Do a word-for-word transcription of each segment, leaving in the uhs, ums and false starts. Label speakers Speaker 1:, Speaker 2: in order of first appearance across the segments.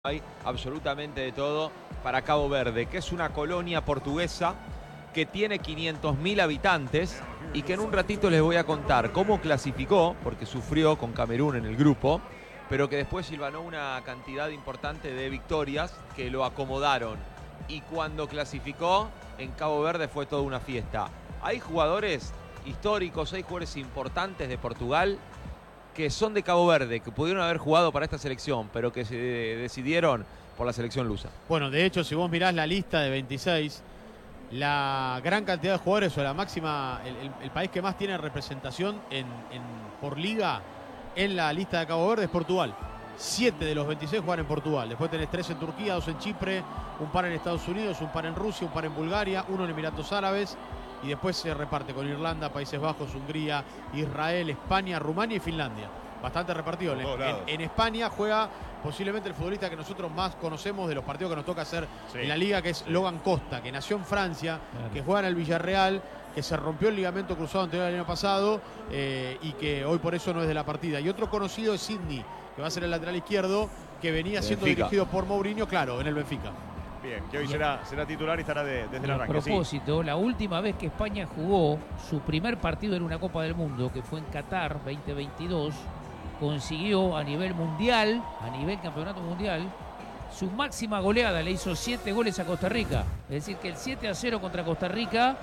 Speaker 1: Hay absolutamente de todo para Cabo Verde, que es una colonia portuguesa que tiene quinientos mil habitantes y que en un ratito les voy a contar cómo clasificó, porque sufrió con Camerún en el grupo, pero que después silvanó una cantidad importante de victorias que lo acomodaron. Y cuando clasificó, en Cabo Verde fue toda una fiesta. Hay jugadores históricos, hay jugadores importantes de Portugal que son de Cabo Verde, que pudieron haber jugado para esta selección, pero que se decidieron por la selección lusa.
Speaker 2: Bueno, de hecho, si vos mirás la lista de veintiséis, la gran cantidad de jugadores o la máxima, el, el, el país que más tiene representación en, en, por liga en la lista de Cabo Verde es Portugal. Siete de los veintiséis juegan en Portugal. Después tenés tres en Turquía, dos en Chipre, un par en Estados Unidos, un par en Rusia, un par en Bulgaria, uno en Emiratos Árabes. Y después se reparte con Irlanda, Países Bajos, Hungría, Israel, España, Rumania y Finlandia. Bastante repartido. En, en, en España juega posiblemente el futbolista que nosotros más conocemos de los partidos que nos toca hacer sí. en la liga, que es sí. Logan Costa, que nació en Francia, claro. que juega en el Villarreal, que se rompió el ligamento cruzado anterior al año pasado eh, y que hoy por eso no es de la partida. Y otro conocido es Sidney, que va a ser el lateral izquierdo, que venía siendo Benfica. dirigido por Mourinho, claro, en el Benfica.
Speaker 3: Bien, que hoy será, será titular y estará de, desde el arranque.
Speaker 4: A propósito, sí. la última vez que España jugó su primer partido en una Copa del Mundo, que fue en Qatar veinte veintidós, consiguió a nivel mundial, a nivel campeonato mundial, su máxima goleada. Le hizo siete goles a Costa Rica. Es decir, que el siete a cero contra Costa Rica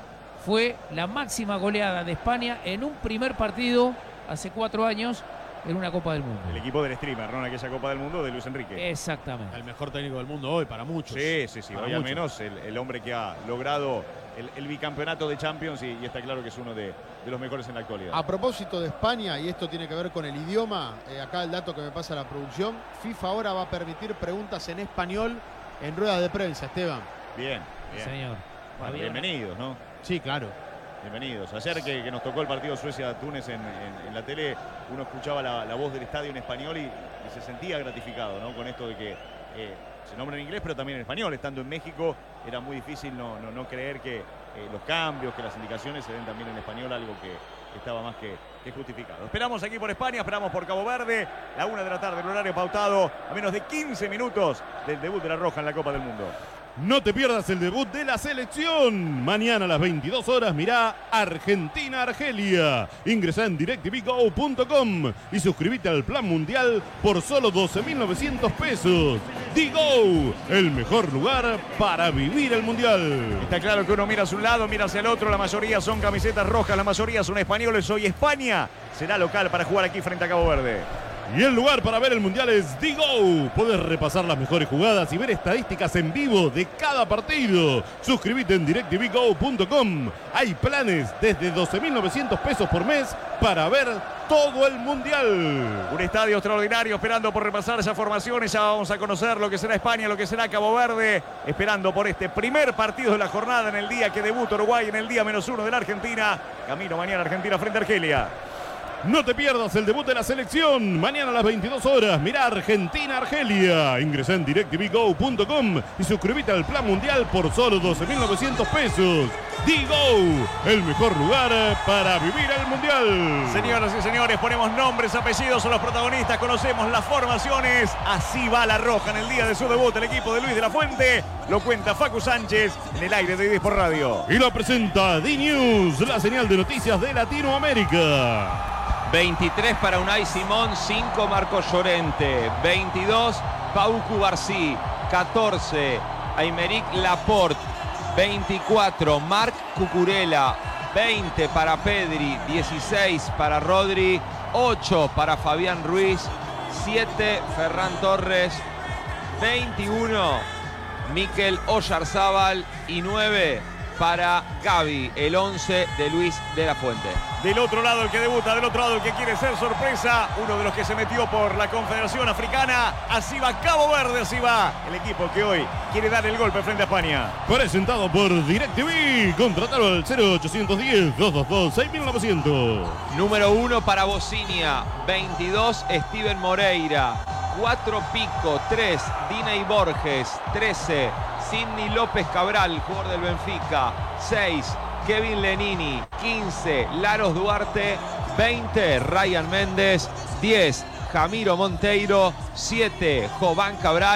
Speaker 4: fue la máxima goleada de España en un primer partido hace cuatro años en una Copa del Mundo.
Speaker 3: El equipo del streamer, ¿no? En aquella Copa del Mundo de Luis Enrique.
Speaker 4: Exactamente.
Speaker 2: El mejor técnico del mundo hoy para muchos.
Speaker 3: Sí, sí, sí.
Speaker 2: Para
Speaker 3: hoy
Speaker 2: muchos.
Speaker 3: al menos el, el hombre que ha logrado el, el bicampeonato de Champions y, y está claro que es uno de, de los mejores en la actualidad.
Speaker 5: A propósito de España, y esto tiene que ver con el idioma, eh, acá el dato que me pasa la producción, FIFA ahora va a permitir preguntas en español en ruedas de prensa, Esteban.
Speaker 3: Bien, bien.
Speaker 4: Señor.
Speaker 3: Bueno, bienvenidos, ¿no?
Speaker 5: Sí, claro.
Speaker 3: Bienvenidos. Ayer que, que nos tocó el partido Suecia-Túnez en, en, en la tele, uno escuchaba la, la voz del estadio en español y, y se sentía gratificado, ¿no? Con esto de que eh, se nombra en inglés, pero también en español. Estando en México era muy difícil no, no, no creer que eh, los cambios, que las indicaciones se den también en español, algo que, que estaba más que, que justificado. Esperamos aquí por España, esperamos por Cabo Verde, la una de la tarde, el horario pautado, a menos de quince minutos del debut de la Roja en la Copa del Mundo.
Speaker 6: No te pierdas el debut de la selección. Mañana a las veintidós horas mirá Argentina-Argelia. Ingresá en DirecTV Go punto com y suscríbete al plan mundial por solo doce mil novecientos pesos. Digo, el mejor lugar para vivir el mundial.
Speaker 3: Está claro que uno mira hacia un lado, mira hacia el otro. La mayoría son camisetas rojas, la mayoría son españoles. Hoy España será local para jugar aquí frente a Cabo Verde.
Speaker 6: Y el lugar para ver el mundial es Digo. Podés repasar las mejores jugadas y ver estadísticas en vivo de cada partido. Suscríbete en DirecTV Go punto com. Hay planes desde doce mil novecientos pesos por mes para ver todo el mundial.
Speaker 3: Un estadio extraordinario, esperando por repasar esas formaciones. Ya vamos a conocer lo que será España, lo que será Cabo Verde. Esperando por este primer partido de la jornada en el día que debuta Uruguay, en el día menos uno de la Argentina. Camino mañana Argentina frente a Argelia.
Speaker 6: No te pierdas el debut de la selección. Mañana a las veintidós horas, mirá Argentina-Argelia. Ingresá en DirecTV Go punto com y suscríbete al plan mundial por solo doce mil novecientos pesos. Digo, el mejor lugar para vivir el mundial.
Speaker 3: Señoras y señores, ponemos nombres, apellidos a los protagonistas, conocemos las formaciones. Así va la Roja en el día de su debut. El equipo de Luis de la Fuente lo cuenta Facu Sánchez en el aire de Disport Radio.
Speaker 6: Y lo presenta D-News, la señal de noticias de Latinoamérica.
Speaker 1: veintitrés para Unai Simón, cinco Marcos Llorente, veintidós Pau Cubarsí, catorce Aymeric Laporte, veinticuatro Marc Cucurella, veinte para Pedri, dieciséis para Rodri, ocho para Fabián Ruiz, siete Ferran Torres, veintiuno Mikel Oyarzábal y nueve para Gavi, el once de Luis de la Fuente.
Speaker 3: Del otro lado el que debuta, del otro lado el que quiere ser sorpresa, uno de los que se metió por la Confederación Africana. Así va Cabo Verde, así va el equipo que hoy quiere dar el golpe frente a España.
Speaker 6: Presentado por DirecTV, contratalo al cero ochocientos diez, doscientos veintidós, seis mil novecientos.
Speaker 1: Número uno para Bocinia, veintidós Steven Moreira, cuatro Pico, tres Diney Borges, trece Sidney López Cabral, jugador del Benfica, seis Kevin Lenini, quince Laros Duarte, veinte Ryan Méndez, diez Jamiro Monteiro, siete Jován Cabral.